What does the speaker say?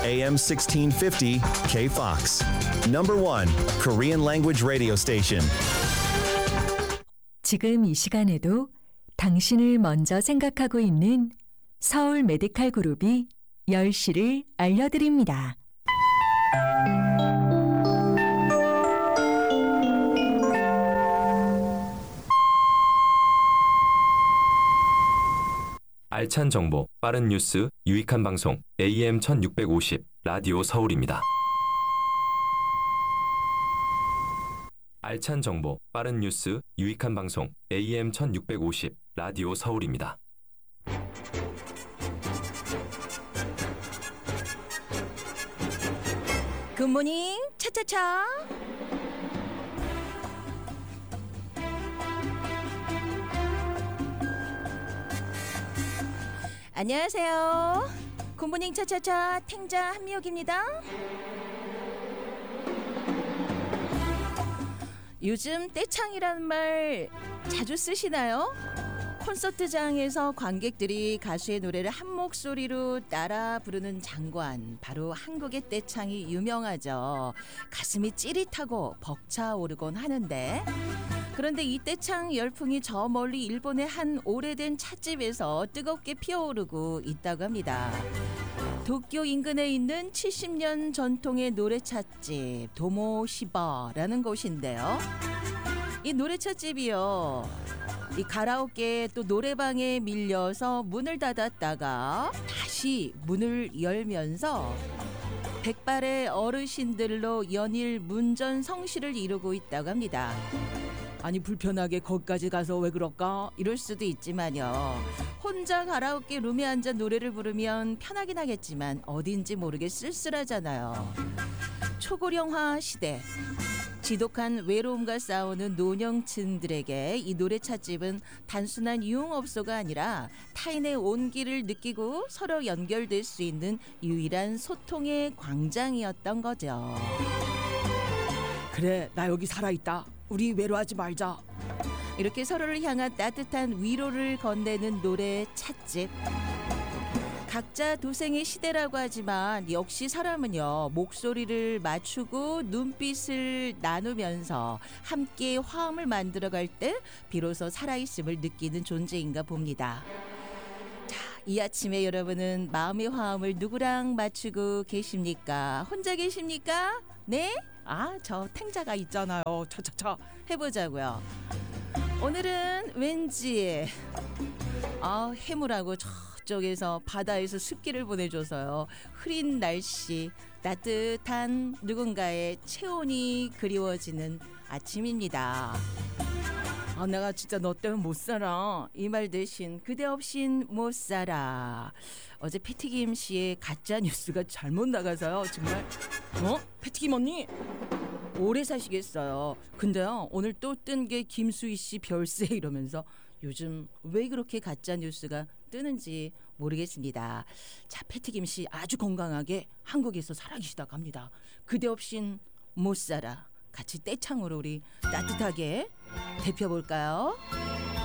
AM 1650 KFOX. Number 1 Korean language radio station. 지금 이 시간에도 당신을 먼저 생각하고 있는 서울 메디칼 그룹이 10시를 알려드립니다. 알찬 정보, 빠른 뉴스, 유익한 방송, AM 1650, 라디오 서울입니다. 알찬 정보, 빠른 뉴스, 유익한 방송, AM 1650, 라디오 서울입니다. 굿모닝 차차차. 안녕하세요. 굿모닝 차차차 탱자 한미옥입니다. 요즘 떼창이라는 말 자주 쓰시나요? 콘서트장에서 관객들이 가수의 노래를 한 목소리로 따라 부르는 장관, 바로 한국의 떼창이 유명하죠. 가슴이 찌릿하고 벅차오르곤 하는데, 그런데 이 떼창 열풍이 저 멀리 일본의 한 오래된 찻집에서 뜨겁게 피어오르고 있다고 합니다. 도쿄 인근에 있는 70년 전통의 노래 찻집 도모시바라는 곳인데요. 이 노래 찻집이요, 이 가라오케 또 노래방에 밀려서 문을 닫았다가 다시 문을 열면서 백발의 어르신들로 연일 문전성시를 이루고 있다고 합니다. 아니, 불편하게 거기까지 가서 왜 그럴까? 이럴 수도 있지만요. 혼자 가라오케 룸에 앉아 노래를 부르면 편하긴 하겠지만 어딘지 모르게 쓸쓸하잖아요. 초고령화 시대, 지독한 외로움과 싸우는 노년층들에게 이 노래 찻집은 단순한 유흥업소가 아니라 타인의 온기를 느끼고 서로 연결될 수 있는 유일한 소통의 광장이었던 거죠. 그래, 나 여기 살아있다. 우리 외로워하지 말자. 이렇게 서로를 향한 따뜻한 위로를 건네는 노래 찻집. 각자 도생의 시대라고 하지만 역시 사람은요, 목소리를 맞추고 눈빛을 나누면서 함께 화음을 만들어갈 때 비로소 살아있음을 느끼는 존재인가 봅니다. 자, 이 아침에 여러분은 마음의 화음을 누구랑 맞추고 계십니까? 혼자 계십니까? 네? 저 탱자가 있잖아요. 차차차 해보자고요. 오늘은 왠지 해무라고 저쪽에서 바다에서 습기를 보내줘서요, 흐린 날씨, 따뜻한 누군가의 체온이 그리워지는 아침입니다. 내가 진짜 너 때문에 못 살아. 이 말 대신 그대 없인 못 살아. 어제 패티김 씨의 가짜 뉴스가 잘못 나가서요, 정말. 패티김 언니 오래 사시겠어요. 근데요, 오늘 또 뜬 게 김수희 씨 별세 이러면서 요즘 왜 그렇게 가짜 뉴스가 뜨는지 모르겠습니다. 자, 패티김 씨 아주 건강하게 한국에서 살아계시다고 합니다. 그대 없인 못 살아. 같이 떼창으로 우리 따뜻하게 대펴볼까요?